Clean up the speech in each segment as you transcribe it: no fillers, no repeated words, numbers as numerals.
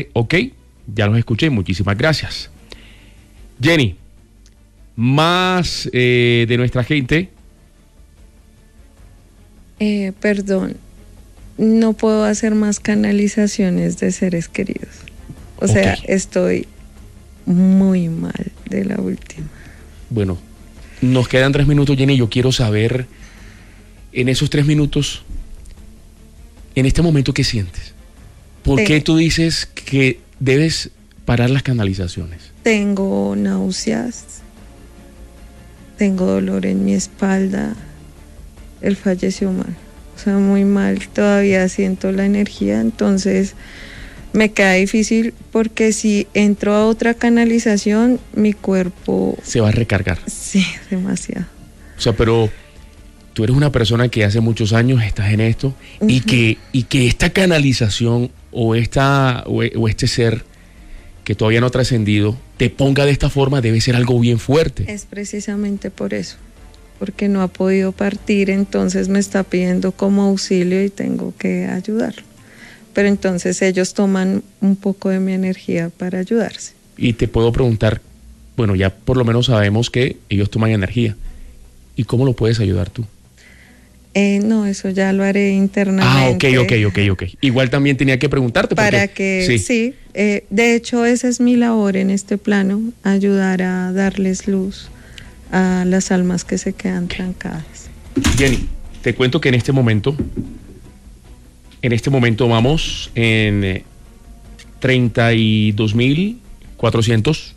Ok, ya los escuché, muchísimas gracias. Jenny, más de nuestra gente. Perdón, no puedo hacer más canalizaciones de seres queridos. O sea, estoy muy mal de la última. Bueno, nos quedan 3 minutos, Jenny. Yo quiero saber, en esos 3 minutos, en este momento, ¿qué sientes? ¿Por qué tú dices que debes parar las canalizaciones? Tengo náuseas, tengo dolor en mi espalda. Él falleció mal, o sea, muy mal. Todavía siento la energía, entonces me queda difícil porque si entro a otra canalización, mi cuerpo se va a recargar. Sí, demasiado. O sea, pero tú eres una persona que hace muchos años estás en esto y que esta canalización o este ser que todavía no ha trascendido te ponga de esta forma debe ser algo bien fuerte. Es precisamente por eso, porque no ha podido partir, entonces me está pidiendo como auxilio y tengo que ayudarlo. Pero entonces ellos toman un poco de mi energía para ayudarse. Y te puedo preguntar, bueno, ya por lo menos sabemos que ellos toman energía. ¿Y cómo lo puedes ayudar tú? No, eso ya lo haré internamente. Ok. Igual también tenía que preguntarte. Para que, sí, de hecho esa es mi labor en este plano, ayudar a darles luz a las almas que se quedan trancadas. Jenny, te cuento que en este momento vamos en 32.400,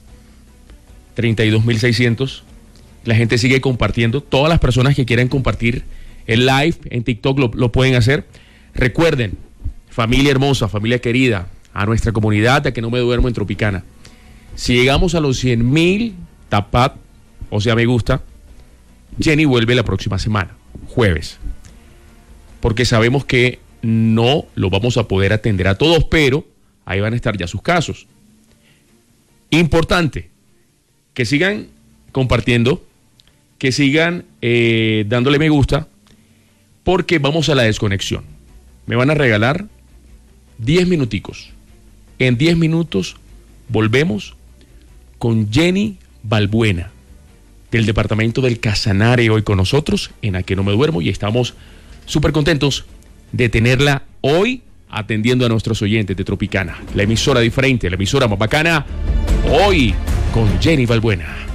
32.600. La gente sigue compartiendo. Todas las personas que quieran compartir el live en TikTok lo pueden hacer. Recuerden, familia hermosa, familia querida, a nuestra comunidad, a que no me duermo en Tropicana. Si llegamos a los 100,000 tapat, o sea, me gusta, Jenny vuelve la próxima semana, jueves. Porque sabemos que no lo vamos a poder atender a todos, pero ahí van a estar ya sus casos. Importante, que sigan compartiendo, que sigan dándole me gusta, porque vamos a la desconexión. Me van a regalar 10 minuticos. En 10 minutos volvemos con Jenny Balbuena, del departamento del Casanare, hoy con nosotros en A Que No Me Duermo, y estamos súper contentos de tenerla hoy atendiendo a nuestros oyentes de Tropicana, la emisora diferente, la emisora más bacana, hoy con Jenny Balbuena.